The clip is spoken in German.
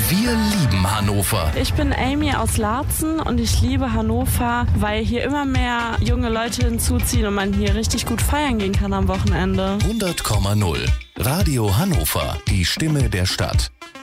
Wir lieben Hannover. Ich bin Amy aus Laatzen und ich liebe Hannover, weil hier immer mehr junge Leute hinzuziehen und man hier richtig gut feiern gehen kann am Wochenende. 100,0 Radio Hannover, die Stimme der Stadt.